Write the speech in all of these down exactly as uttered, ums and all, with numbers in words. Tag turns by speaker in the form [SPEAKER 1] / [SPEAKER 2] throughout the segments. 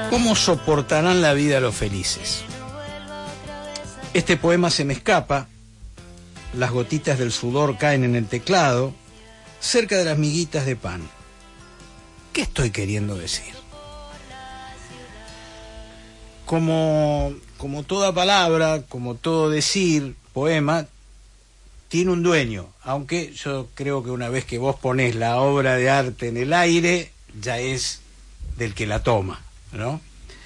[SPEAKER 1] ¿Cómo soportarán la vida los felices? Este poema se me escapa, las gotitas del sudor caen en el teclado, cerca de las miguitas de pan. ¿Qué estoy queriendo decir? Como, como toda palabra, como todo decir, poema, tiene un dueño, aunque yo creo que una vez que vos ponés la obra de arte en el aire, ya es del que la toma, ¿no?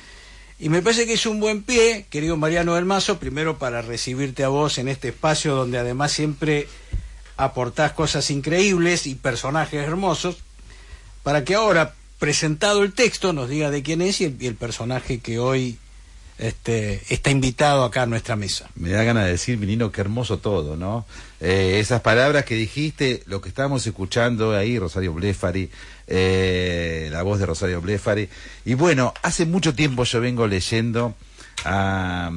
[SPEAKER 1] Y me parece que es un buen pie, querido Mariano del Mazo, primero para recibirte a vos en este espacio donde además siempre aportás cosas increíbles y personajes hermosos, para que ahora, presentado el texto, nos diga de quién es y el, y el personaje que hoy este, está invitado acá a nuestra mesa.
[SPEAKER 2] Me da ganas de decir, Minino, qué hermoso todo, ¿no? Eh, esas palabras que dijiste, lo que estábamos escuchando ahí, Rosario Blefari, eh, la voz de Rosario Blefari. Y bueno, hace mucho tiempo yo vengo leyendo a,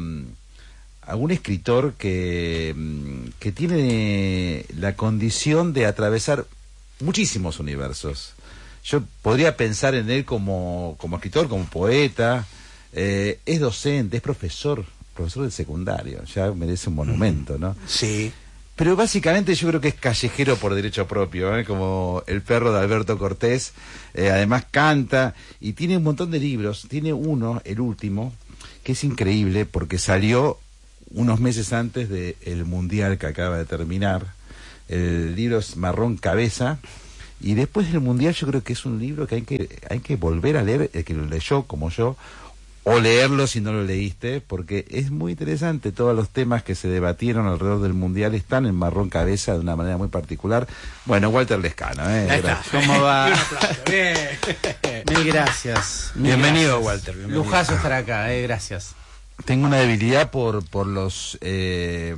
[SPEAKER 2] a un escritor que, que tiene la condición de atravesar muchísimos universos. Yo podría pensar en él como, como escritor, como poeta, eh, es docente, es profesor, profesor de secundario, ya merece un monumento, ¿no?
[SPEAKER 1] Sí.
[SPEAKER 2] Pero básicamente yo creo que es callejero por derecho propio, ¿eh? Como el perro de Alberto Cortés, eh, además canta y tiene un montón de libros, tiene uno, el último, que es increíble porque salió unos meses antes del Mundial que acaba de terminar. El libro es Marrón Cabeza. Y después del Mundial yo creo que es un libro que hay que hay que volver a leer, el que lo leyó como yo, o leerlo si no lo leíste, porque es muy interesante. Todos los temas que se debatieron alrededor del Mundial están en Marrón Cabeza de una manera muy particular. Bueno, Walter Lescano, ¿eh?
[SPEAKER 1] Ahí está.
[SPEAKER 3] ¿Cómo va?
[SPEAKER 1] Un aplauso. Bien.
[SPEAKER 3] Mil gracias. Mil
[SPEAKER 1] Bienvenido,
[SPEAKER 3] gracias.
[SPEAKER 1] Walter. Bienvenido.
[SPEAKER 3] Lujazo estar acá, eh, gracias.
[SPEAKER 2] Tengo una debilidad por, por los... Eh,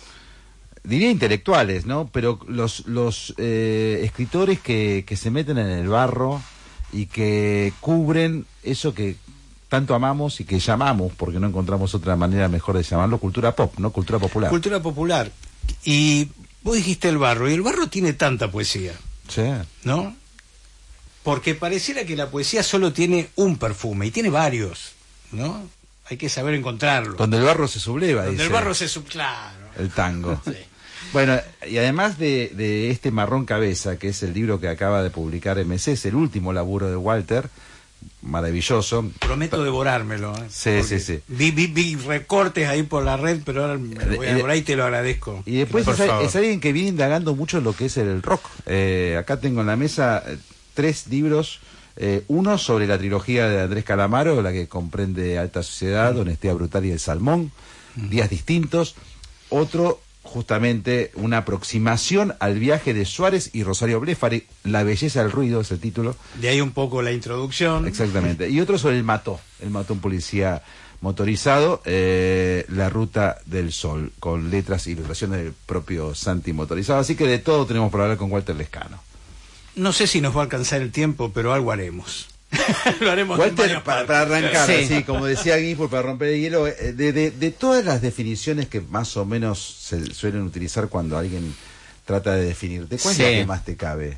[SPEAKER 2] diría intelectuales, ¿no? Pero los los eh, escritores que, que se meten en el barro y que cubren eso que tanto amamos y que llamamos, porque no encontramos otra manera mejor de llamarlo, cultura pop, ¿no? Cultura popular.
[SPEAKER 1] Cultura popular. Y vos dijiste el barro, y el barro tiene tanta poesía,
[SPEAKER 2] Sí.
[SPEAKER 1] ¿no? Porque pareciera que la poesía solo tiene un perfume, y tiene varios, ¿no? Hay que saber encontrarlo.
[SPEAKER 2] Donde el barro se subleva,
[SPEAKER 1] Donde
[SPEAKER 2] dice
[SPEAKER 1] el barro se sub... Claro.
[SPEAKER 2] el tango.
[SPEAKER 1] Sí.
[SPEAKER 2] Bueno, y además de, de este Marrón Cabeza, que es el libro que acaba de publicar M C, es el último laburo de Walter, maravilloso.
[SPEAKER 1] Prometo devorármelo. ¿eh?
[SPEAKER 2] Sí, sí, sí.
[SPEAKER 1] Vi, vi, vi recortes ahí por la red, pero ahora me lo voy a devorar y te lo agradezco.
[SPEAKER 2] Y después
[SPEAKER 1] por
[SPEAKER 2] es,
[SPEAKER 1] favor.
[SPEAKER 2] es alguien que viene indagando mucho en lo que es el rock. Eh, acá tengo en la mesa eh, tres libros. Eh, uno sobre la trilogía de Andrés Calamaro, la que comprende Alta Sociedad, mm. Honestidad Brutal y El Salmón, mm. Días Distintos. Otro, justamente, una aproximación al viaje de Suárez y Rosario Blefari, La Belleza del Ruido es el título.
[SPEAKER 1] De ahí un poco la introducción.
[SPEAKER 2] Exactamente. Y otro sobre el Mató, el Mató, un policía motorizado, eh, La Ruta del Sol, con letras e ilustraciones del propio Santi motorizado. Así que de todo tenemos por hablar con Walter Lescano.
[SPEAKER 1] No sé si nos va a alcanzar el tiempo, pero algo haremos. Lo haremos.
[SPEAKER 2] Walter, para, para arrancar,
[SPEAKER 3] Sí.
[SPEAKER 2] sí, como decía Gifford, para romper el hielo, de, de, de todas las definiciones que más o menos se suelen utilizar cuando alguien trata de definirte, ¿cuál
[SPEAKER 3] Sí.
[SPEAKER 2] es la que más te cabe?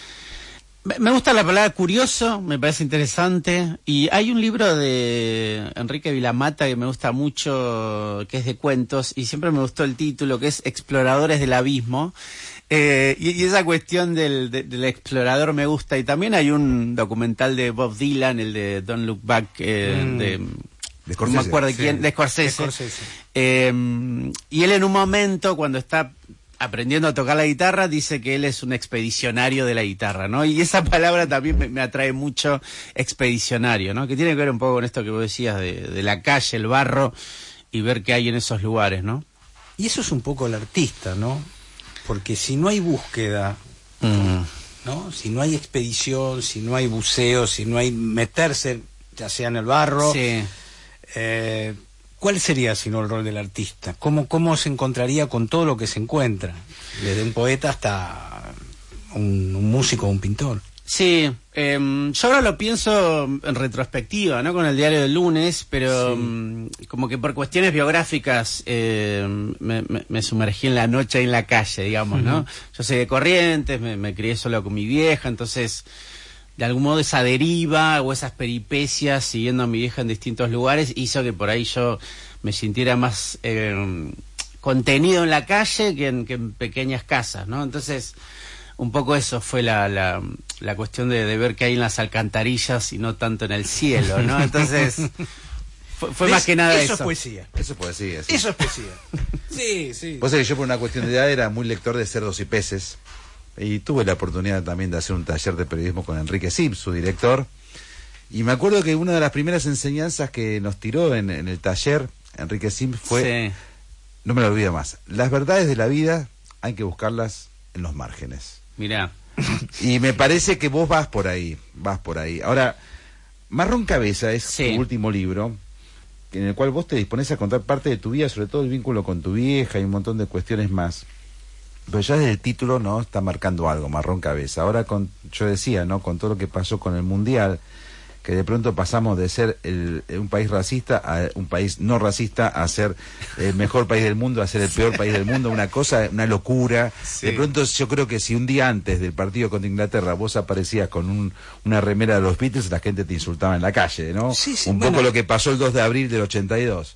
[SPEAKER 3] Me gusta la palabra curioso, me parece interesante. Y hay un libro de Enrique Vilamata que me gusta mucho, que es de cuentos, y siempre me gustó el título, que es Exploradores del Abismo. Eh, y, y esa cuestión del, de, del explorador me gusta. Y también hay un documental de Bob Dylan, el de Don't Look Back, eh,
[SPEAKER 1] Mm.
[SPEAKER 3] de...
[SPEAKER 2] De
[SPEAKER 3] no me acuerdo de
[SPEAKER 1] sí.
[SPEAKER 3] quién, de Scorsese.
[SPEAKER 1] De Scorsese.
[SPEAKER 3] Eh, y él en un momento, cuando está aprendiendo a tocar la guitarra, dice que él es un expedicionario de la guitarra, ¿no? Y esa palabra también me, me atrae mucho, expedicionario, ¿no? Que tiene que ver un poco con esto que vos decías de, de la calle, el barro, y ver qué hay en esos lugares, ¿no?
[SPEAKER 1] Y eso es un poco el artista, ¿no? Porque si no hay búsqueda,
[SPEAKER 3] Mm.
[SPEAKER 1] ¿no? Si no hay expedición, si no hay buceo, si no hay meterse, ya sea en el barro,
[SPEAKER 3] Sí.
[SPEAKER 1] eh, ¿cuál sería sino el rol del artista? ¿Cómo, ¿Cómo se encontraría con todo lo que se encuentra? Desde un poeta hasta un, un músico o un pintor.
[SPEAKER 3] Sí, eh, yo ahora lo pienso en retrospectiva, ¿no? Con el diario del lunes, pero
[SPEAKER 1] Sí.
[SPEAKER 3] um, como que por cuestiones biográficas eh, me, me, me sumergí en la noche y en la calle, digamos, ¿no?
[SPEAKER 1] Uh-huh.
[SPEAKER 3] Yo soy de Corrientes, me, me crié solo con mi vieja, entonces de algún modo esa deriva o esas peripecias siguiendo a mi vieja en distintos lugares hizo que por ahí yo me sintiera más eh, contenido en la calle que en, que en pequeñas casas, ¿no? Entonces, un poco eso fue la, la, la cuestión de, de ver qué hay en las alcantarillas y no tanto en el cielo, ¿no? Entonces, fue, fue más que nada eso.
[SPEAKER 1] Eso es poesía.
[SPEAKER 2] Eso es poesía, sí.
[SPEAKER 1] Eso es poesía. Sí, sí.
[SPEAKER 2] Vos sabés que yo por una cuestión de edad era muy lector de Cerdos y Peces y tuve la oportunidad también de hacer un taller de periodismo con Enrique Sims, su director, y me acuerdo que una de las primeras enseñanzas que nos tiró en, en el taller Enrique Sims fue, sí. no me lo olvido más, las verdades de la vida hay que buscarlas en los márgenes.
[SPEAKER 3] Mirá.
[SPEAKER 2] Y me parece que vos vas por ahí, vas por ahí. Ahora, Marrón Cabeza es
[SPEAKER 3] sí.
[SPEAKER 2] tu último libro, en el cual vos te disponés a contar parte de tu vida, sobre todo el vínculo con tu vieja y un montón de cuestiones más. Pero ya desde el título, ¿no?, está marcando algo, Marrón Cabeza. Ahora, con, yo decía, ¿no?, con todo lo que pasó con el Mundial, que de pronto pasamos de ser el, un país racista a un país no racista, a ser el mejor país del mundo, a ser el peor país del mundo, una cosa, una locura. Sí. De pronto yo creo que si un día antes del partido contra Inglaterra vos aparecías con un, una remera de los Beatles, la gente te insultaba en la calle, ¿no?
[SPEAKER 1] Sí, sí,
[SPEAKER 2] un
[SPEAKER 1] bueno.
[SPEAKER 2] poco lo que pasó el dos de abril del ochenta y dos.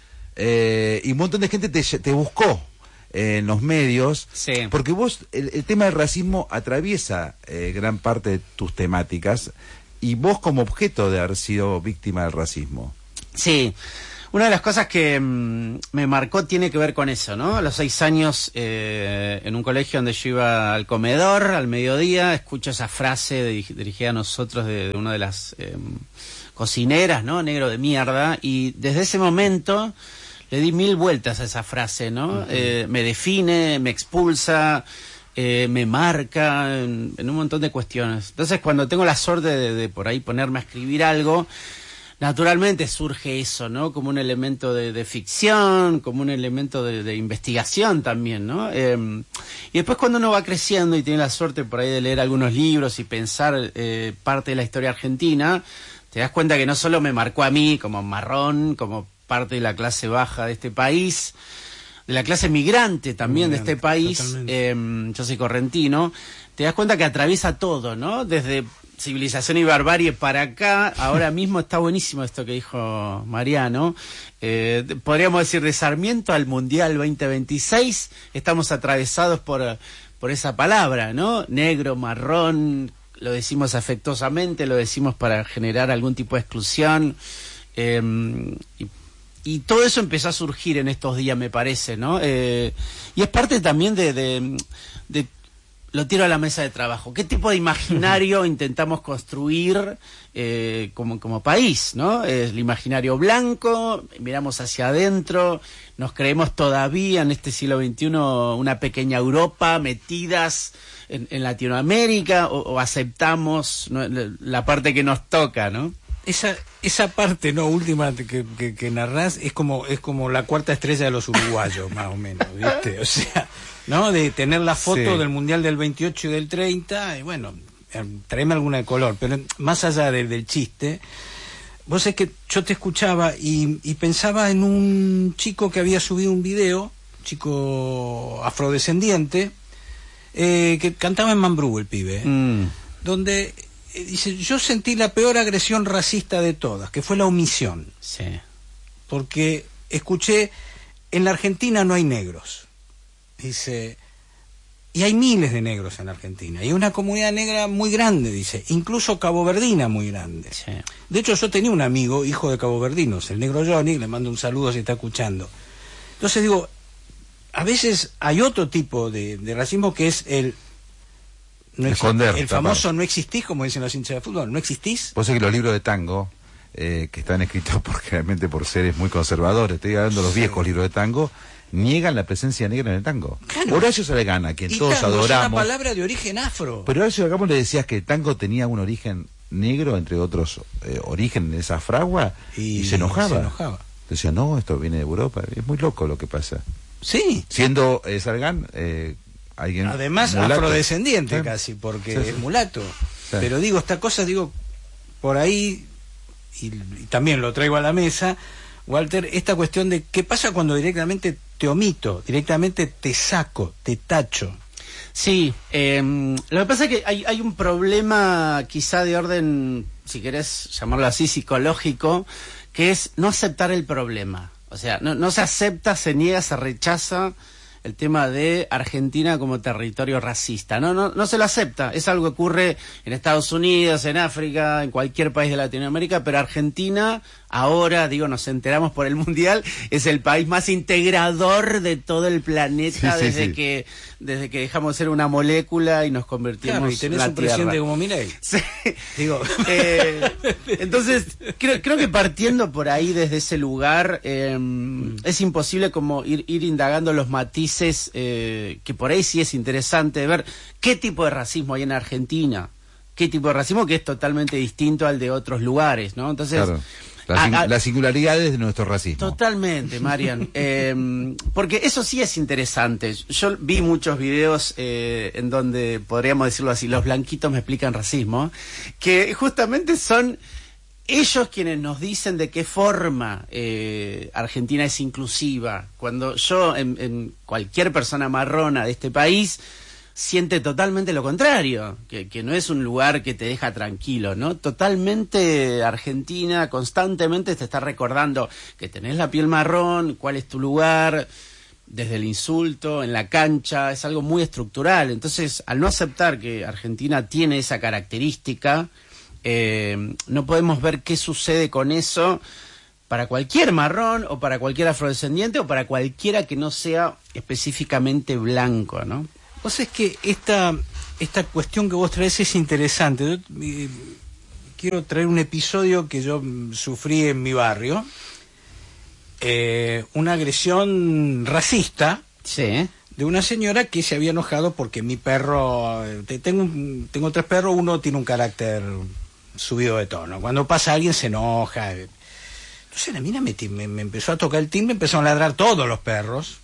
[SPEAKER 2] Eh, y un montón de gente te, te buscó en los medios,
[SPEAKER 3] sí.
[SPEAKER 2] porque vos, el, el tema del racismo atraviesa eh, gran parte de tus temáticas, y vos como objeto de haber sido víctima del racismo.
[SPEAKER 3] Sí, una de las cosas que mmm, me marcó tiene que ver con eso, ¿no? A los seis años, eh, en un colegio donde yo iba al comedor, al mediodía, escucho esa frase de, dirigida a nosotros de, de una de las eh, cocineras, ¿no? Negro de mierda, y desde ese momento le di mil vueltas a esa frase, ¿no? Uh-huh. Eh, me define, me expulsa, eh, me marca en, en un montón de cuestiones. Entonces, cuando tengo la suerte de, de por ahí ponerme a escribir algo, naturalmente surge eso, ¿no? Como un elemento de, de ficción, como un elemento de, de investigación también, ¿no? Eh, y después cuando uno va creciendo y tiene la suerte por ahí de leer algunos libros y pensar eh, parte de la historia argentina, te das cuenta que no solo me marcó a mí como marrón, como parte de la clase baja de este país, de la clase migrante también migrante, de este país, eh, yo soy correntino, te das cuenta que atraviesa todo, ¿no? Desde civilización y barbarie para acá, ahora mismo está buenísimo esto que dijo Mariano, eh, podríamos decir de Sarmiento al Mundial veinte veintiséis, estamos atravesados por, por esa palabra, ¿no? Negro, marrón, lo decimos afectuosamente, lo decimos para generar algún tipo de exclusión, eh, y Y todo eso empezó a surgir en estos días, me parece, ¿no? Eh, y es parte también de, de, de... Lo tiro a la mesa de trabajo. ¿Qué tipo de imaginario intentamos construir eh, como, como país, ¿no? Es el imaginario blanco, miramos hacia adentro, nos creemos todavía en este siglo veintiuno una pequeña Europa metidas en, en Latinoamérica, o, o aceptamos, ¿no?, la parte que nos toca, ¿no?
[SPEAKER 1] Esa esa parte no última que, que, que narrás es como es como la cuarta estrella de los uruguayos, más o menos, ¿viste? O sea, ¿no? De tener la foto sí. del Mundial del veintiocho y del treinta, y bueno, tráeme alguna de color, pero más allá de, del chiste, vos es que yo te escuchaba y, y pensaba en un chico que había subido un video, chico afrodescendiente, eh, que cantaba en Mambrú, el pibe, mm. donde... Dice, yo sentí la peor agresión racista de todas, que fue la omisión.
[SPEAKER 3] Sí.
[SPEAKER 1] Porque escuché, en la Argentina no hay negros. Dice, y hay miles de negros en la Argentina. Y hay una comunidad negra muy grande, dice, incluso caboverdina muy grande.
[SPEAKER 3] Sí.
[SPEAKER 1] De hecho, yo tenía un amigo, hijo de caboverdinos, el negro Johnny, le mando un saludo si está escuchando. Entonces digo, a veces hay otro tipo de, de racismo que es el... No
[SPEAKER 2] Esconder,
[SPEAKER 1] el famoso tapar. No existís, como dicen los hinchas de fútbol, no existís.
[SPEAKER 2] Vos sabés que los libros de tango, eh, que están escritos por, generalmente por seres muy conservadores, estoy hablando de los viejos sí. libros de tango, niegan la presencia negra en el tango. Claro. Horacio Salgana, quien y todos tango adoramos. Es
[SPEAKER 1] una palabra de origen afro.
[SPEAKER 2] Pero Horacio Salgana le decías que el tango tenía un origen negro, entre otros eh, orígenes de esa fragua, y, y se enojaba.
[SPEAKER 1] Se enojaba.
[SPEAKER 2] Decía, no, esto viene de Europa. Es muy loco lo que pasa.
[SPEAKER 1] Sí.
[SPEAKER 2] Siendo eh, Salgán... Eh,
[SPEAKER 1] además mulato. Afrodescendiente ¿sí? Casi, porque sí, sí. es mulato. Sí. Pero digo, esta cosa, digo, por ahí, y, y también lo traigo a la mesa, Walter, esta cuestión de qué pasa cuando directamente te omito, directamente te saco, te tacho.
[SPEAKER 3] Sí, eh, lo que pasa es que hay, hay un problema quizá de orden, si querés llamarlo así, psicológico, que es no aceptar el problema. O sea, no, no se acepta, se niega, se rechaza el tema de Argentina como territorio racista. No, no, no se lo acepta. Es algo que ocurre en Estados Unidos, en África, en cualquier país de Latinoamérica, pero Argentina, ahora, digo, nos enteramos por el Mundial, es el país más integrador de todo el planeta
[SPEAKER 2] sí, sí,
[SPEAKER 3] desde
[SPEAKER 2] sí.
[SPEAKER 3] que desde que dejamos de ser una molécula y nos convertimos
[SPEAKER 1] Claro, y tenés
[SPEAKER 3] en la
[SPEAKER 1] un presidente
[SPEAKER 3] Tierra.
[SPEAKER 1] como Milei.
[SPEAKER 3] Sí.
[SPEAKER 1] Digo,
[SPEAKER 3] Eh, entonces, creo, creo que partiendo por ahí desde ese lugar, eh,
[SPEAKER 1] Mm.
[SPEAKER 3] es imposible como ir, ir indagando los matices, eh, que por ahí sí es interesante ver qué tipo de racismo hay en Argentina, qué tipo de racismo que es totalmente distinto al de otros lugares, ¿no? Entonces,
[SPEAKER 2] Claro. La sing-
[SPEAKER 3] a- a-
[SPEAKER 2] las singularidades de nuestro racismo.
[SPEAKER 3] totalmente, Marian. Eh, porque eso sí es interesante. Yo vi muchos videos eh, en donde, podríamos decirlo así, los blanquitos me explican racismo, que justamente son ellos quienes nos dicen de qué forma eh, Argentina es inclusiva. Cuando yo, en, en cualquier persona marrona de este país, siente totalmente lo contrario, que, que no es un lugar que te deja tranquilo, ¿no? Totalmente Argentina, constantemente te está recordando que tenés la piel marrón, cuál es tu lugar, desde el insulto, en la cancha, es algo muy estructural. Entonces, al no aceptar que Argentina tiene esa característica, eh, no podemos ver qué sucede con eso para cualquier marrón o para cualquier afrodescendiente o para cualquiera que no sea específicamente blanco, ¿no?
[SPEAKER 1] vos es que esta, esta cuestión que vos traes es interesante. Yo, eh, quiero traer un episodio que yo mm, sufrí en mi barrio. Eh, una agresión racista
[SPEAKER 3] Sí.
[SPEAKER 1] de una señora que se había enojado porque mi perro, eh, te- tengo, un- tengo tres perros, uno tiene un carácter subido de tono. Cuando pasa alguien se enoja. Entonces la mina me, ti- me, me empezó a tocar el timbre, empezaron a ladrar todos los perros,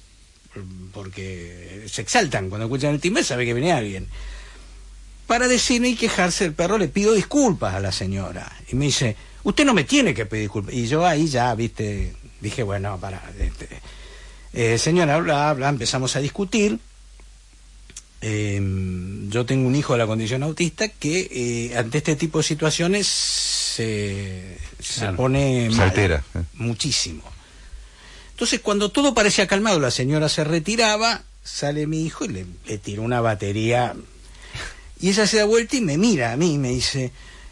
[SPEAKER 1] porque se exaltan cuando escuchan el timbre, sabe que viene alguien. Para decirme y quejarse el perro, le pido disculpas a la señora. Y me dice, usted no me tiene que pedir disculpas. Y yo ahí ya, viste, dije, bueno, para... Este, eh, señora, bla, bla, empezamos a discutir. Eh, yo tengo un hijo de la condición autista que eh, ante este tipo de situaciones se, se
[SPEAKER 3] Claro.
[SPEAKER 1] pone
[SPEAKER 2] Se
[SPEAKER 1] mal,
[SPEAKER 2] altera.
[SPEAKER 1] muchísimo. Entonces, cuando todo parecía calmado, la señora se retiraba, sale mi hijo y le, le tira una batería. Y ella se da vuelta y me mira a mí y me dice,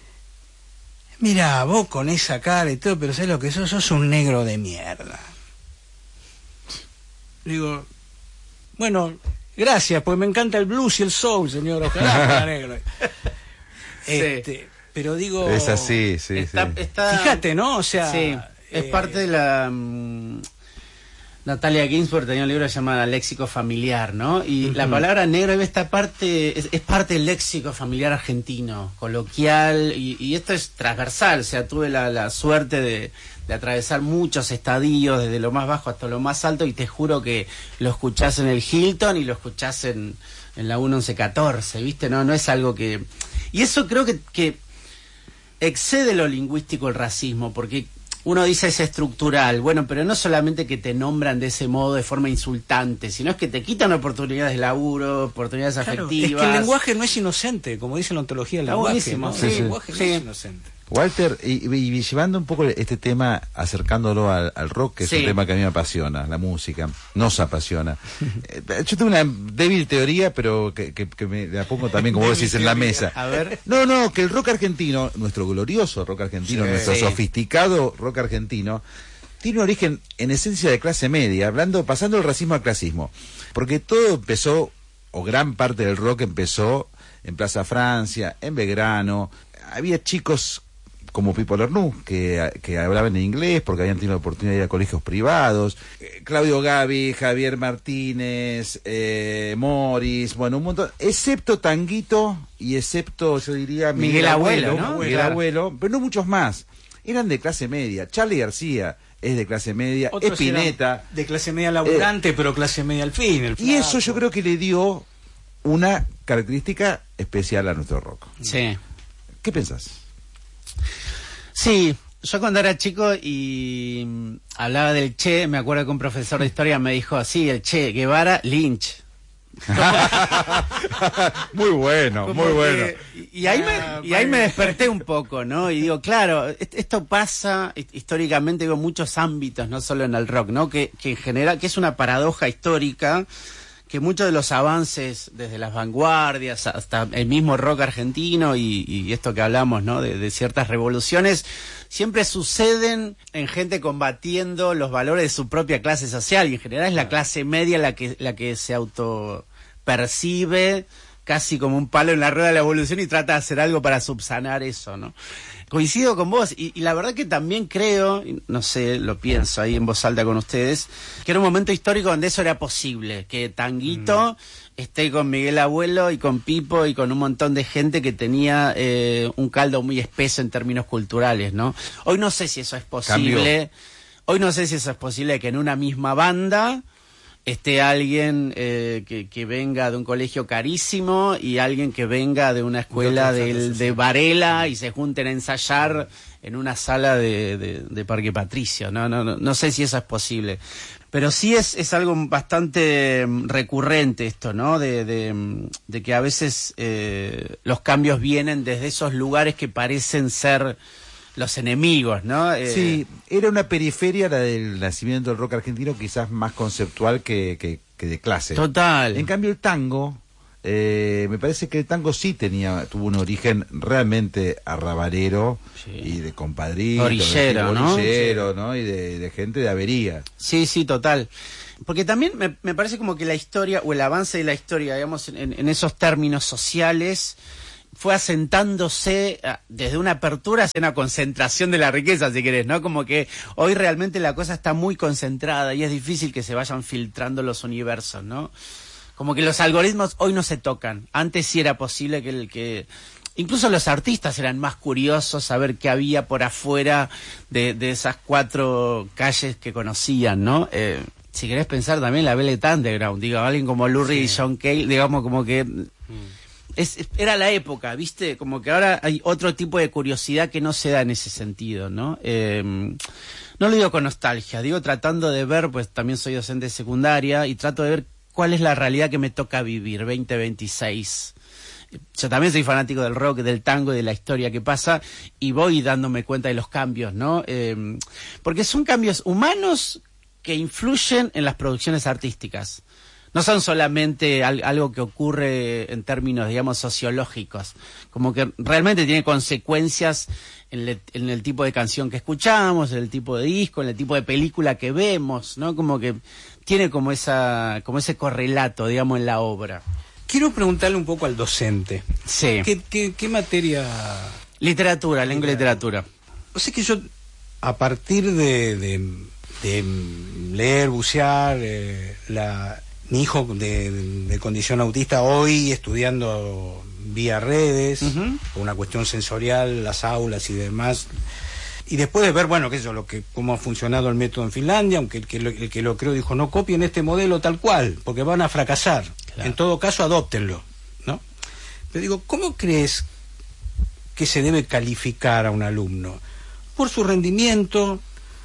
[SPEAKER 1] mira, vos con esa cara y todo, pero ¿sabes lo que sos? Sos un negro de mierda. Digo, bueno, gracias, pues me encanta el blues y el soul, señor, ojalá fuera negro. Este, pero digo...
[SPEAKER 2] Es así, sí,
[SPEAKER 3] Está-
[SPEAKER 2] sí.
[SPEAKER 3] está-
[SPEAKER 1] Fíjate, ¿no? O sea...
[SPEAKER 3] Sí, es
[SPEAKER 1] eh,
[SPEAKER 3] parte de la... mm, Natalia Ginsburg tenía un libro llamado Léxico Familiar, ¿no? Y
[SPEAKER 1] Ujú.
[SPEAKER 3] la palabra negro esta parte es, es parte del léxico familiar argentino, coloquial, y, y esto es transversal. O sea, tuve la, la suerte de, de atravesar muchos estadios, desde lo más bajo hasta lo más alto, y te juro que lo escuchás en el Hilton y lo escuchás en, en la once catorce, ¿viste? No, no es algo que... Y eso creo que, que excede lo lingüístico el racismo, porque uno dice es estructural, bueno, pero no solamente que te nombran de ese modo de forma insultante, sino es que te quitan oportunidades de laburo, oportunidades
[SPEAKER 1] claro,
[SPEAKER 3] afectivas.
[SPEAKER 1] es que el lenguaje no es inocente, como dice la ontología del
[SPEAKER 3] Está
[SPEAKER 1] lenguaje.
[SPEAKER 3] buenísimo,
[SPEAKER 1] ¿no?
[SPEAKER 3] sí,
[SPEAKER 1] El lenguaje
[SPEAKER 3] sí.
[SPEAKER 1] no es inocente.
[SPEAKER 2] Walter, y, y llevando un poco este tema, acercándolo al, al rock, que es
[SPEAKER 3] Sí.
[SPEAKER 2] un tema que a mí me apasiona, la música, nos apasiona. Eh, yo tengo una débil teoría, pero que, que, que me la pongo también, como vos decís, en la mesa.
[SPEAKER 3] A ver.
[SPEAKER 2] No, no, que el rock argentino, nuestro glorioso rock argentino,
[SPEAKER 1] Sí.
[SPEAKER 2] nuestro
[SPEAKER 3] Sí.
[SPEAKER 2] sofisticado rock argentino, tiene un origen en esencia de clase media, hablando, pasando del racismo al clasismo. Porque todo empezó, o gran parte del rock empezó en Plaza Francia, en Belgrano. Había chicos como Pipo Lernoux, que, que hablaban en inglés porque habían tenido la oportunidad de ir a colegios privados, eh, Claudio Gavi, Javier Martínez, eh, Morris, bueno, un montón, excepto Tanguito y excepto, yo diría, Miguel,
[SPEAKER 3] Miguel
[SPEAKER 2] Abuelo,
[SPEAKER 3] Abuelo, ¿no?
[SPEAKER 2] Miguel
[SPEAKER 3] Claro.
[SPEAKER 2] Abuelo, pero no muchos más. Eran de clase media. Charly García es de clase media,
[SPEAKER 1] Otros
[SPEAKER 2] Spinetta.
[SPEAKER 1] eran de clase media laburante, pero clase media al fin. el
[SPEAKER 2] Y eso
[SPEAKER 1] flaco.
[SPEAKER 2] yo creo que le dio una característica especial a nuestro rock.
[SPEAKER 3] Sí.
[SPEAKER 2] ¿Qué pensás?
[SPEAKER 3] Sí, yo cuando era chico y mm, hablaba del Che, me acuerdo que un profesor de historia me dijo, sí, el Che Guevara, Lynch.
[SPEAKER 2] Muy bueno,
[SPEAKER 3] Como
[SPEAKER 2] muy
[SPEAKER 3] que-
[SPEAKER 2] bueno.
[SPEAKER 3] y, y ahí me, y ahí me desperté un poco, ¿no? Y digo, claro, est- esto pasa hist- históricamente, digo, en muchos ámbitos, no solo en el rock, ¿no? Que, que en general, que es una paradoja histórica, que muchos de los avances, desde las vanguardias hasta el mismo rock argentino y, y esto que hablamos, ¿no? De, de ciertas revoluciones, siempre suceden en gente combatiendo los valores de su propia clase social, y en general es la clase media la que, la que se autopercibe casi como un palo en la rueda de la evolución y trata de hacer algo para subsanar eso, ¿no? Coincido con vos, y, y la verdad que también creo, y no sé, lo pienso ahí en voz alta con ustedes, que era un momento histórico donde eso era posible, que Tanguito mm. esté con Miguel Abuelo y con Pipo y con un montón de gente que tenía eh, un caldo muy espeso en términos culturales, ¿no? Hoy no sé si eso es posible,
[SPEAKER 2] Cambió.
[SPEAKER 3] Hoy no sé si eso es posible, que en una misma banda esté alguien eh, que, que venga de un colegio carísimo y alguien que venga de una escuela de, de, de Varela y se junten a ensayar en una sala de, de, de Parque Patricio. No, no, no, no sé si eso es posible. Pero sí es, es algo bastante recurrente esto, ¿no? De, de, de que a veces eh, los cambios vienen desde esos lugares que parecen ser los enemigos, ¿no? Eh,
[SPEAKER 2] Sí, era una periferia la del nacimiento del rock argentino, quizás más conceptual que, que, que de clase.
[SPEAKER 3] Total.
[SPEAKER 2] En cambio el tango, eh, me parece que el tango sí tenía, tuvo un origen realmente arrabalero, sí, y de compadrito,
[SPEAKER 3] orillero,
[SPEAKER 2] de
[SPEAKER 3] ¿no?
[SPEAKER 2] orillero, sí, ¿no? Y de, de gente de avería.
[SPEAKER 3] Sí, sí, total. Porque también me, me parece como que la historia, o el avance de la historia, digamos, en, en esos términos sociales, fue asentándose desde una apertura hacia una concentración de la riqueza, si querés, ¿no? Como que hoy realmente la cosa está muy concentrada y es difícil que se vayan filtrando los universos, ¿no? Como que los algoritmos hoy no se tocan. Antes sí era posible que el que... Incluso los artistas eran más curiosos saber qué había por afuera de, de esas cuatro calles que conocían, ¿no? Eh, si querés pensar también la Velvet Underground, digo, alguien como Lou Reed, sí, y John Cale, digamos como que... Mm. Es, era la época, ¿viste? Como que ahora hay otro tipo de curiosidad que no se da en ese sentido, ¿no? Eh, no lo digo con nostalgia, digo tratando de ver, pues también soy docente de secundaria y trato de ver cuál es la realidad que me toca vivir, veinte veintiséis. Yo también soy fanático del rock, del tango y de la historia que pasa y voy dándome cuenta de los cambios, ¿no? Eh, porque son cambios humanos que influyen en las producciones artísticas. No son solamente al, algo que ocurre en términos, digamos, sociológicos, como que realmente tiene consecuencias en, le, en el tipo de canción que escuchamos, en el tipo de disco, en el tipo de película que vemos, ¿no? Como que tiene como esa, como ese correlato, digamos, en la obra.
[SPEAKER 1] Quiero preguntarle un poco al docente.
[SPEAKER 3] Sí.
[SPEAKER 1] ¿Qué, qué, qué materia?
[SPEAKER 3] Literatura, lengua y literatura.
[SPEAKER 1] O sea que yo, a partir de, de, de leer, bucear, eh, la... Mi hijo de, de, de condición autista hoy estudiando vía redes, uh-huh, por una cuestión sensorial, las aulas y demás. Y después de ver, bueno, qué sé yo, lo que, cómo ha funcionado el método en Finlandia, aunque el que lo, el que lo creó dijo, no copien este modelo tal cual, porque van a fracasar. Claro. En todo caso, adóptenlo, ¿no? Pero digo, ¿cómo crees que se debe calificar a un alumno? Por su rendimiento,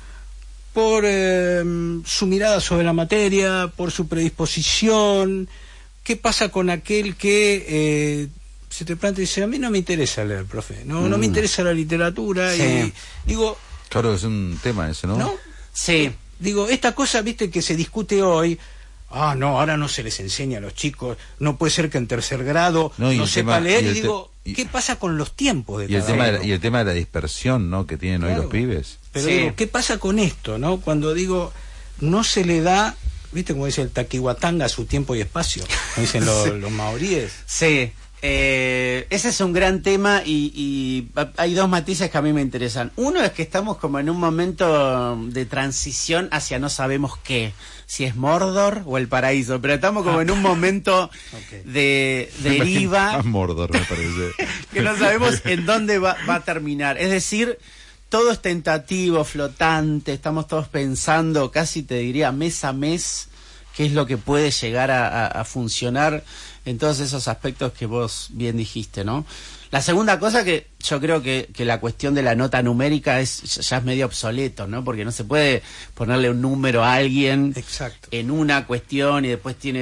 [SPEAKER 1] por eh, su mirada sobre la materia, por su predisposición. ¿Qué pasa con aquel que eh, se te plantea y dice, a mí no me interesa leer, profe, no, mm. no me interesa la literatura? Sí. Y digo...
[SPEAKER 2] Claro, es un tema ese, ¿no?
[SPEAKER 1] ¿No?
[SPEAKER 3] Sí.
[SPEAKER 1] Digo, esta cosa, viste, que se discute hoy, ah, no, ahora no se les enseña a los chicos, no puede ser que en tercer grado no, no sepa tema, leer, y, y digo, te, y, ¿qué pasa con los tiempos de
[SPEAKER 2] y
[SPEAKER 1] cada
[SPEAKER 2] el tema
[SPEAKER 1] uno?
[SPEAKER 2] de la, y el tema de la dispersión, ¿no?, que tienen claro. hoy los pibes.
[SPEAKER 1] Pero
[SPEAKER 3] sí.
[SPEAKER 1] digo, ¿qué pasa con esto, no? Cuando digo, no se le da, viste, como dice el taquihuatanga, su tiempo y espacio, como dicen los, sí. los maoríes.
[SPEAKER 3] Sí. Eh, ese es un gran tema y, y hay dos matices que a mí me interesan. Uno es que estamos como en un momento de transición hacia no sabemos qué, si es Mordor o el paraíso, pero estamos como en un momento okay. de deriva.
[SPEAKER 2] Mordor, me parece.
[SPEAKER 3] Que no sabemos en dónde va, va a terminar. Es decir, todo es tentativo, flotante, estamos todos pensando, casi te diría mes a mes, qué es lo que puede llegar a, a, a funcionar en todos esos aspectos que vos bien dijiste, ¿no? La segunda cosa que yo creo que, que la cuestión de la nota numérica es ya es medio obsoleto, ¿no? Porque no se puede ponerle un número a alguien
[SPEAKER 1] Exacto.
[SPEAKER 3] en una cuestión y después tiene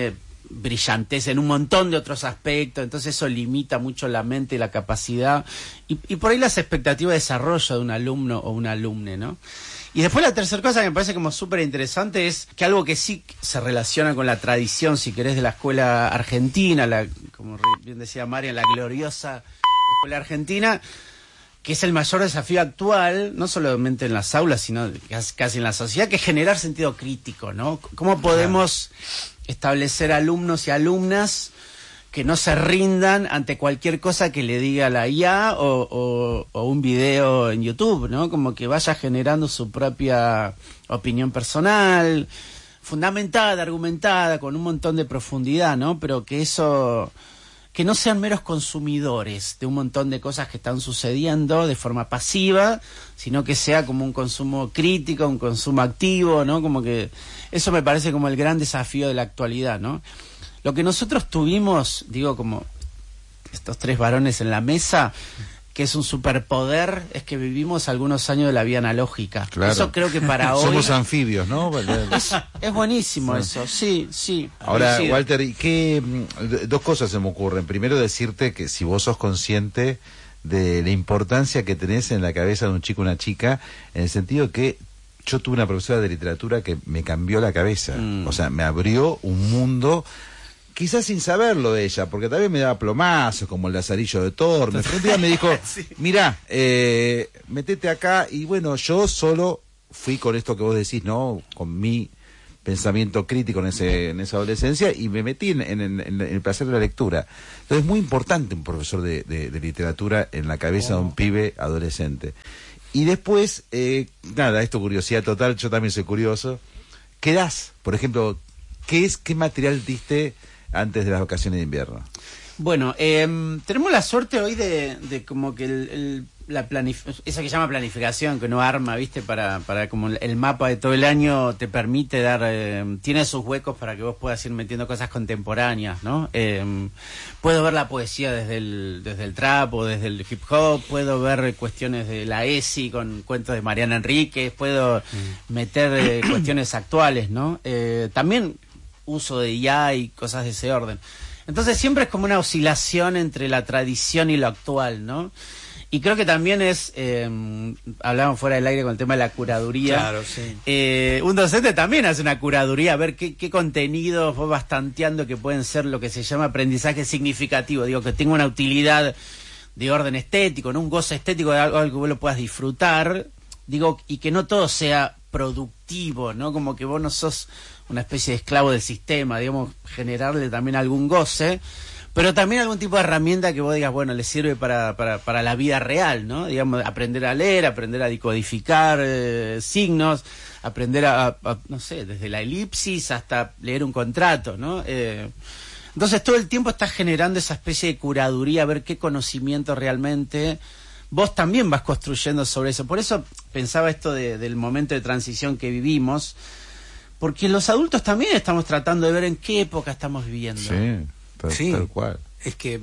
[SPEAKER 3] brillantez en un montón de otros aspectos, entonces eso limita mucho la mente y la capacidad, y, y por ahí las expectativas de desarrollo de un alumno o una alumne, ¿no? Y después la tercera cosa que me parece como súper interesante es que algo que sí se relaciona con la tradición, si querés, de la escuela argentina, la, como bien decía María, la gloriosa escuela argentina, que es el mayor desafío actual, no solamente en las aulas, sino casi en la sociedad, que es generar sentido crítico, ¿no? ¿Cómo podemos establecer alumnos y alumnas que no se rindan ante cualquier cosa que le diga la I A o, o, o un video en YouTube, ¿no? Como que vaya generando su propia opinión personal, fundamentada, argumentada, con un montón de profundidad, ¿no? Pero que eso, que no sean meros consumidores de un montón de cosas que están sucediendo de forma pasiva, sino que sea como un consumo crítico, un consumo activo, ¿no? Como que eso me parece como el gran desafío de la actualidad, ¿no? Lo que nosotros tuvimos, digo, como estos tres varones en la mesa, que es un superpoder, es que vivimos algunos años de la vida analógica.
[SPEAKER 2] Claro.
[SPEAKER 3] Eso creo que para hoy...
[SPEAKER 2] Somos anfibios, ¿no?
[SPEAKER 3] Es, es buenísimo, sí. Eso, sí, sí.
[SPEAKER 2] Ahora,
[SPEAKER 3] sí.
[SPEAKER 2] Walter, ¿y qué? Dos cosas se me ocurren. Primero, decirte que si vos sos consciente de la importancia que tenés en la cabeza de un chico o una chica, en el sentido que yo tuve una profesora de literatura que me cambió la cabeza. Mm. O sea, me abrió un mundo... Quizás sin saberlo de ella, porque también me daba plomazos, como el Lazarillo de Tormes. Un día me dijo, sí. mirá, eh, metete acá, y bueno, yo solo fui con esto que vos decís, ¿no? Con mi pensamiento crítico en ese en esa adolescencia, y me metí en, en, en, en el placer de la lectura. Entonces es muy importante un profesor de, de, de literatura en la cabeza oh. de un pibe adolescente. Y después, eh, nada, esto curiosidad total, yo también soy curioso. ¿Qué das? Por ejemplo, ¿qué es qué material diste antes de las vacaciones de invierno?
[SPEAKER 3] Bueno, eh, tenemos la suerte hoy de, de como que el, el, la planif- esa que llama planificación, que uno arma, ¿viste? Para, para como el mapa de todo el año te permite dar, eh, tiene sus huecos para que vos puedas ir metiendo cosas contemporáneas, ¿no? Eh, puedo ver la poesía desde el, desde el trap o desde el hip hop, puedo ver cuestiones de la ESI con cuentos de Mariana Enríquez, puedo mm. meter eh, cuestiones actuales, ¿no? Eh, también uso de I A y cosas de ese orden. Entonces siempre es como una oscilación entre la tradición y lo actual, ¿no? Y creo que también es, eh, hablábamos fuera del aire con el tema de la curaduría.
[SPEAKER 1] Claro, sí.
[SPEAKER 3] Eh, un docente también hace una curaduría, a ver qué, qué contenidos vos vas tanteando que pueden ser lo que se llama aprendizaje significativo. Digo, que tenga una utilidad de orden estético, ¿no? Un goce estético de algo, algo que vos lo puedas disfrutar. Digo, y que no todo sea productivo, ¿no? Como que vos no sos una especie de esclavo del sistema, digamos, generarle también algún goce, pero también algún tipo de herramienta que vos digas, bueno, le sirve para, para, para la vida real, ¿no? Digamos, aprender a leer, aprender a decodificar eh, signos, aprender a, a, no sé, desde la elipsis hasta leer un contrato, ¿no? Eh, entonces todo el tiempo estás generando esa especie de curaduría, a ver qué conocimiento realmente... Vos también vas construyendo sobre eso. Por eso pensaba esto de, del momento de transición que vivimos, porque los adultos también estamos tratando de ver en qué época estamos viviendo.
[SPEAKER 2] Sí, tal,
[SPEAKER 1] sí,
[SPEAKER 2] tal cual.
[SPEAKER 1] Es que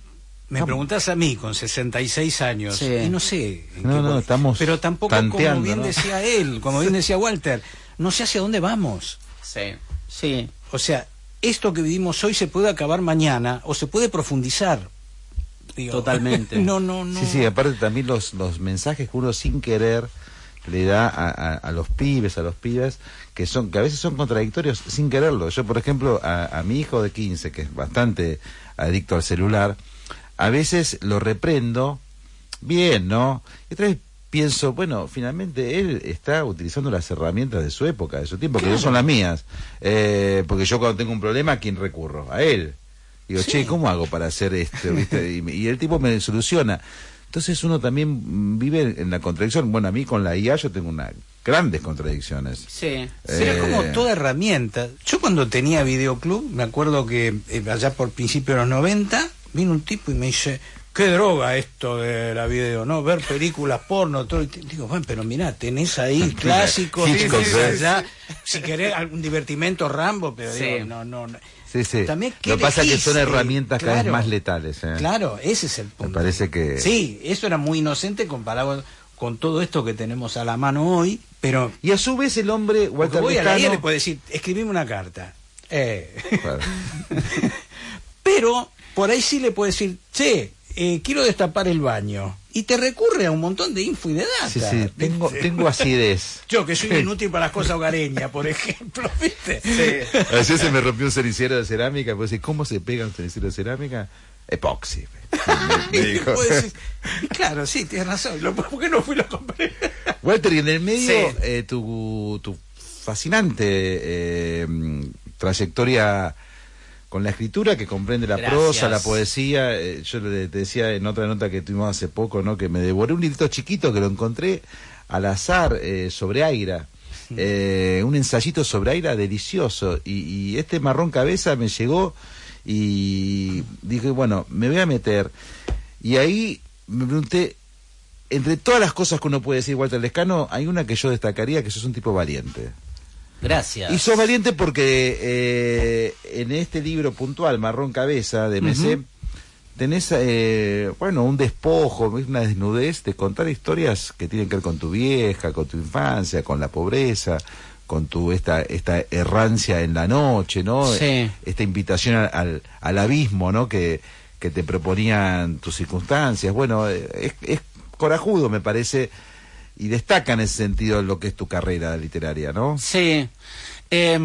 [SPEAKER 1] me preguntás a mí con sesenta y seis años, sí. y no sé... En
[SPEAKER 2] no,
[SPEAKER 1] qué
[SPEAKER 2] no, estamos
[SPEAKER 1] pero tampoco,
[SPEAKER 2] tanteando,
[SPEAKER 1] como bien
[SPEAKER 2] ¿no?
[SPEAKER 1] decía él, como bien decía Walter, no sé hacia dónde vamos.
[SPEAKER 3] Sí, sí.
[SPEAKER 1] O sea, esto que vivimos hoy se puede acabar mañana o se puede profundizar. Digo,
[SPEAKER 3] totalmente.
[SPEAKER 1] no, no, no.
[SPEAKER 2] Sí, sí, aparte también los, los mensajes que uno sin querer le da a, a, a los pibes, a los pibes, que son que a veces son contradictorios sin quererlo. Yo, por ejemplo, a, a mi hijo de quince, que es bastante adicto al celular, a veces lo reprendo, bien, ¿no? Y otra vez pienso, bueno, finalmente él está utilizando las herramientas de su época, de su tiempo, claro. que no son las mías. Eh, porque yo cuando tengo un problema, ¿a quién recurro? A él. Digo, sí. che, ¿cómo hago para hacer esto? ¿Viste? Y, y el tipo me soluciona. Entonces uno también vive en la contradicción. Bueno, a mí con la I A yo tengo una grandes contradicciones.
[SPEAKER 3] Sí.
[SPEAKER 1] Eh... Será como toda herramienta. Yo cuando tenía videoclub, me acuerdo que eh, allá por principios de los noventa, vino un tipo y me dice, qué droga esto de la video, ¿no? Ver películas porno, todo. Digo, bueno, pero mirá, tenés ahí clásicos, sí, sí, sí, allá, si querés algún divertimento Rambo, pero
[SPEAKER 3] sí.
[SPEAKER 1] digo, no, no, no.
[SPEAKER 2] Sí, sí.
[SPEAKER 1] También,
[SPEAKER 2] lo que pasa es que son herramientas
[SPEAKER 1] claro,
[SPEAKER 2] cada vez más letales. ¿eh?
[SPEAKER 1] Claro, ese es el punto.
[SPEAKER 2] Me parece que...
[SPEAKER 1] Sí, eso era muy inocente comparado con todo esto que tenemos a la mano hoy, pero...
[SPEAKER 2] Y a su vez el hombre...
[SPEAKER 1] Walter voy a la I A le puede decir, escribime una carta. Eh.
[SPEAKER 2] Claro.
[SPEAKER 1] Pero por ahí sí le puede decir, che, eh, quiero destapar el baño. Y te recurre a un montón de info y de data.
[SPEAKER 2] Sí, sí, tengo, tengo acidez.
[SPEAKER 1] Yo, que soy inútil para las cosas hogareñas, por ejemplo, ¿viste?
[SPEAKER 3] Sí.
[SPEAKER 2] Ayer se me rompió un cenicero de cerámica, pues decir, ¿cómo se pega un cenicero de cerámica? Epoxi. Me, me
[SPEAKER 1] Y
[SPEAKER 2] dijo.
[SPEAKER 1] vos decís, y claro, sí, tienes razón. Lo- ¿Por qué no fui y lo compré?
[SPEAKER 2] Walter, y en el medio,
[SPEAKER 3] Sí.
[SPEAKER 2] eh, tu, tu fascinante eh, trayectoria con la escritura, que comprende la
[SPEAKER 3] Gracias.
[SPEAKER 2] prosa, la poesía. Eh, yo le, te decía en otra nota que tuvimos hace poco, ¿no?, que me devoré un librito chiquito que lo encontré al azar, eh, sobre Aira. Eh, un ensayito sobre Aira delicioso. Y, y este marrón cabeza me llegó y dije, bueno, me voy a meter. Y ahí me pregunté, entre todas las cosas que uno puede decir, Walter Lescano, hay una que yo destacaría, que sos un tipo valiente.
[SPEAKER 3] Gracias.
[SPEAKER 2] Y sos valiente porque eh, en este libro puntual, Marrón Cabeza, de M C, uh-huh, tenés, eh, bueno, un despojo, una desnudez de contar historias que tienen que ver con tu vieja, con tu infancia, con la pobreza, con tu esta esta errancia en la noche, ¿no?
[SPEAKER 3] Sí.
[SPEAKER 2] Esta invitación al, al abismo, ¿no?, que, que te proponían tus circunstancias. Bueno, es, es corajudo, me parece, y destaca en ese sentido lo que es tu carrera literaria, ¿no?
[SPEAKER 3] Sí. Eh,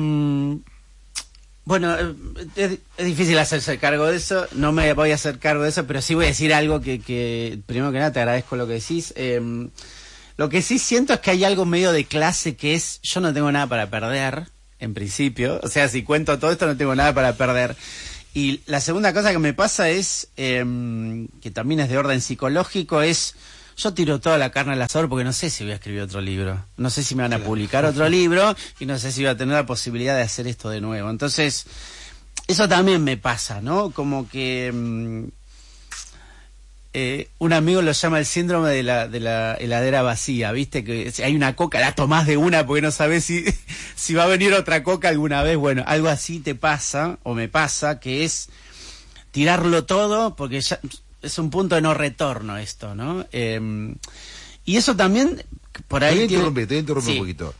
[SPEAKER 3] bueno, es, es difícil hacerse cargo de eso, no me voy a hacer cargo de eso, pero sí voy a decir algo que, que primero que nada, te agradezco lo que decís. Eh, lo que sí siento es que hay algo medio de clase que es, yo no tengo nada para perder, en principio, o sea, si cuento todo esto no tengo nada para perder. Y la segunda cosa que me pasa es, eh, que también es de orden psicológico, es... Yo tiro toda la carne al asador porque no sé si voy a escribir otro libro. No sé si me van a publicar otro libro y no sé si voy a tener la posibilidad de hacer esto de nuevo. Entonces, eso también me pasa, ¿no? Como que mmm, eh, un amigo lo llama el síndrome de la, de la heladera vacía, ¿viste? Que si hay una coca, la tomás de una porque no sabés si, si va a venir otra coca alguna vez. Bueno, algo así te pasa, o me pasa, que es tirarlo todo porque ya... Es un punto de no retorno esto, ¿no? Eh, y eso también, por ahí...
[SPEAKER 2] Te voy a
[SPEAKER 3] tiene...
[SPEAKER 2] interrumpir, te voy a interrumpir
[SPEAKER 3] sí.
[SPEAKER 2] un poquito.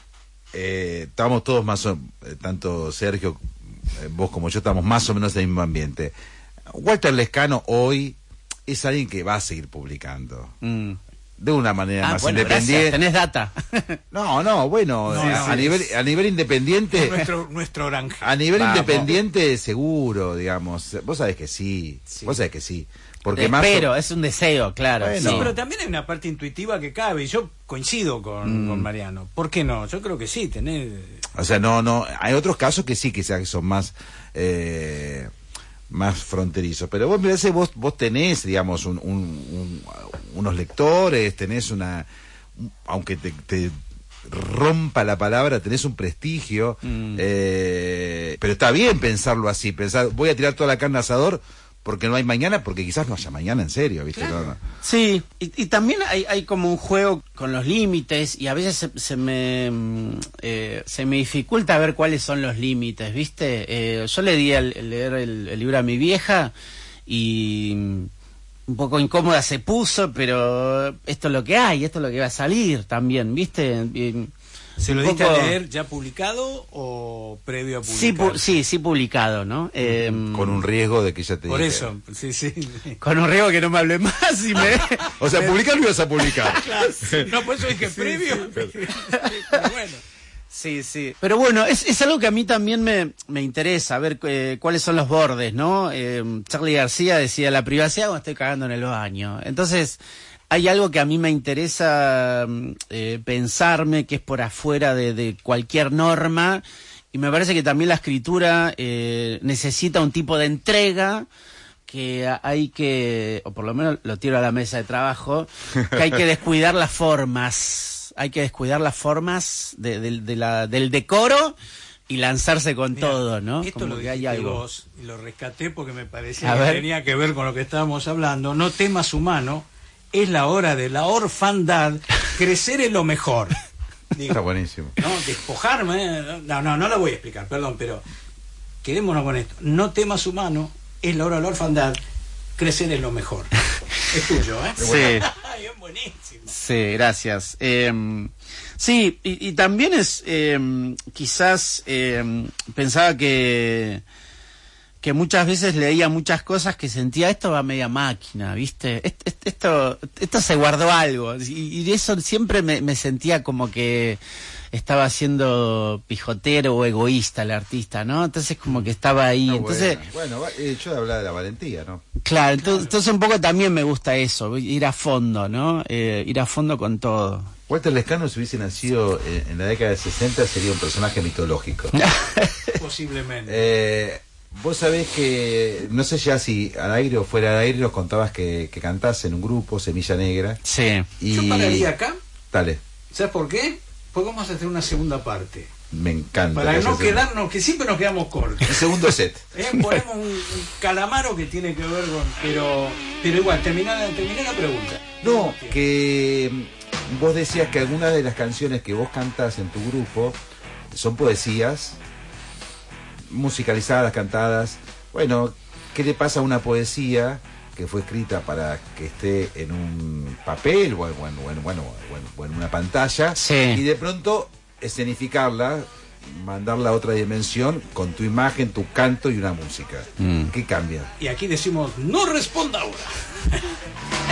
[SPEAKER 2] Eh, estamos todos más o eh, tanto Sergio, eh, vos como yo, estamos más o menos en el mismo ambiente. Walter Lescano hoy es alguien que va a seguir publicando. Mm. De una manera
[SPEAKER 3] ah,
[SPEAKER 2] más
[SPEAKER 3] bueno,
[SPEAKER 2] independiente.
[SPEAKER 3] Gracias. Tenés data.
[SPEAKER 2] No, no, bueno,
[SPEAKER 1] no,
[SPEAKER 2] a,
[SPEAKER 1] no,
[SPEAKER 2] a nivel a nivel independiente.
[SPEAKER 1] Nuestro, nuestro oranje.
[SPEAKER 2] A nivel
[SPEAKER 3] Vamos.
[SPEAKER 2] independiente, seguro, digamos. Vos sabés que sí. sí. Vos sabés que sí. Porque
[SPEAKER 3] Espero,
[SPEAKER 2] más o...
[SPEAKER 3] es un deseo, claro.
[SPEAKER 2] Bueno.
[SPEAKER 1] Sí, pero también hay una parte intuitiva que cabe, y yo coincido con, mm. con Mariano. ¿Por qué no? Yo creo que sí, tener...
[SPEAKER 2] O sea, no, no, hay otros casos que sí, quizás que son más... Eh... más fronterizo, pero vos mirá, vos vos tenés, digamos, un, un, un, unos lectores, tenés una, aunque te, te rompa la palabra, tenés un prestigio, mm. eh, pero está bien pensarlo así, pensar, voy a tirar toda la carne al asador porque no hay mañana, porque quizás no haya mañana, en serio, ¿viste?
[SPEAKER 3] Claro.
[SPEAKER 2] No, no.
[SPEAKER 3] Sí, y, y también hay, hay como un juego con los límites, y a veces se, se me eh, se me dificulta ver cuáles son los límites, ¿viste? Eh, yo le di a leer el, el libro a mi vieja, y un poco incómoda se puso, pero esto es lo que hay, esto es lo que va a salir también, ¿viste? Y,
[SPEAKER 1] ¿se lo diste poco... a leer ya publicado o previo a publicar?
[SPEAKER 3] Sí, pu sí, sí publicado, ¿no? Eh,
[SPEAKER 2] con un riesgo de que ya te
[SPEAKER 1] Por
[SPEAKER 2] dije.
[SPEAKER 1] eso, sí, sí.
[SPEAKER 3] Con un riesgo que no me hable más y me...
[SPEAKER 2] O sea, publicar lo ibas a publicar.
[SPEAKER 1] Claro, no, por eso dije
[SPEAKER 3] sí,
[SPEAKER 1] previo.
[SPEAKER 3] Sí,
[SPEAKER 1] pero... pero bueno.
[SPEAKER 3] Sí, sí. Pero bueno, es, es algo que a mí también me, me interesa, ver eh, cuáles son los bordes, ¿no? Eh, Charly García decía, la privacidad cuando estoy cagando en el baño. Entonces... hay algo que a mí me interesa eh, pensarme, que es por afuera de, de cualquier norma, y me parece que también la escritura eh, necesita un tipo de entrega que hay que, o por lo menos lo tiro a la mesa de trabajo, que hay que descuidar las formas, hay que descuidar las formas de, de, de la, del decoro y lanzarse con
[SPEAKER 1] Mirá,
[SPEAKER 3] todo, ¿no?
[SPEAKER 1] Esto
[SPEAKER 3] Como
[SPEAKER 1] lo
[SPEAKER 3] que hay
[SPEAKER 1] dijiste
[SPEAKER 3] algo.
[SPEAKER 1] vos, y lo rescaté porque me parecía
[SPEAKER 3] a
[SPEAKER 1] que
[SPEAKER 3] ver.
[SPEAKER 1] tenía que ver con lo que estábamos hablando. No temas humano. Es la hora de la orfandad, crecer es lo mejor. Digo,
[SPEAKER 2] está buenísimo.
[SPEAKER 1] No, despojarme, no, no, no lo voy a explicar, perdón, pero quedémonos con esto. No temas humano, es la hora de la orfandad, crecer es lo mejor. Es tuyo, ¿eh?
[SPEAKER 3] Sí.
[SPEAKER 1] buenísimas.
[SPEAKER 3] Sí, gracias. Eh, sí, y, y también es, eh, quizás eh, pensaba que que muchas veces leía muchas cosas que sentía, esto va a media máquina, ¿viste? Esto, esto, esto se guardó algo. Y, y de eso siempre me, me sentía como que estaba siendo pijotero o egoísta el artista, ¿no? Entonces como que estaba ahí.
[SPEAKER 2] No,
[SPEAKER 3] entonces
[SPEAKER 2] bueno, bueno, eh, yo hablaba de la valentía, ¿no?
[SPEAKER 3] Claro, entonces, entonces un poco también me gusta eso, ir a fondo, ¿no? Eh, ir a fondo con todo.
[SPEAKER 2] Walter Lescano, si hubiese nacido en, en la década de sesenta, sería un personaje mitológico.
[SPEAKER 1] Posiblemente.
[SPEAKER 2] Eh, vos sabés que, no sé ya si al aire o fuera de aire, nos contabas que, que cantás en un grupo, Semilla Negra.
[SPEAKER 3] Sí.
[SPEAKER 2] Y...
[SPEAKER 1] Yo pararía acá.
[SPEAKER 2] Dale.
[SPEAKER 1] ¿Sabes por qué? Porque vamos a hacer una segunda parte.
[SPEAKER 2] Me encanta.
[SPEAKER 1] Para
[SPEAKER 2] que
[SPEAKER 1] no
[SPEAKER 2] hayas-
[SPEAKER 1] quedarnos, que siempre nos quedamos cortos.
[SPEAKER 2] El segundo set.
[SPEAKER 1] Eh, ponemos un, un calamaro que tiene que ver con... Pero, pero igual, terminá, terminá la pregunta.
[SPEAKER 2] No, que mm, vos decías que algunas de las canciones que vos cantás en tu grupo son poesías musicalizadas, cantadas. Bueno, ¿qué le pasa a una poesía que fue escrita para que esté en un papel o en, o en- o en- bueno, o en, o en una pantalla?
[SPEAKER 3] Sí.
[SPEAKER 2] Y de pronto escenificarla, mandarla a otra dimensión con tu imagen, tu canto y una música?
[SPEAKER 3] Mm.
[SPEAKER 2] ¿Qué cambia?
[SPEAKER 1] Y aquí decimos, no responda ahora.